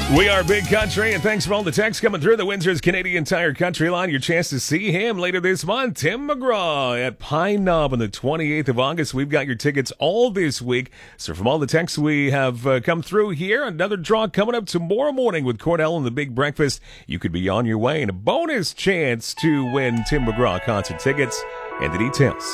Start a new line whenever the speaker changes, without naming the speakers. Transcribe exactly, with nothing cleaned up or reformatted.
We are Big Country, and thanks for all the texts coming through the Windsor's Canadian Tire Country Line. Your chance to see him later this month, Tim McGraw at Pine Knob on the twenty-eighth of August. We've got your tickets all this week. So from all the texts we have uh, come through here, another draw coming up tomorrow morning with Cordell and the Big Breakfast. You could be on your way, and a bonus chance to win Tim McGraw concert tickets and the details